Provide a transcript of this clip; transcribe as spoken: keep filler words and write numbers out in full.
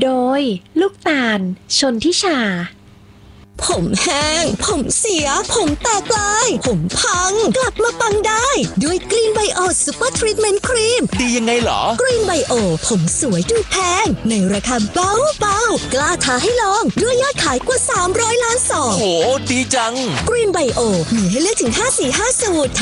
โดยลูกตาลชนทิชาผมแห้งผมเสียผมแตกลายผมพังกลับมาปังได้ด้วยกรีนไบโอซูเปอร์ทรีทเมนต์ครีมดียังไงเหรอกรีนไบโอผมสวยดูแพงในราคาเบาเบากล้าท้าให้ลองด้วยยอดขายกว่าสามร้อยล้านซองโหดีจังกรีนไบโอมีให้เลือกถึงห้าสีห้าสูตร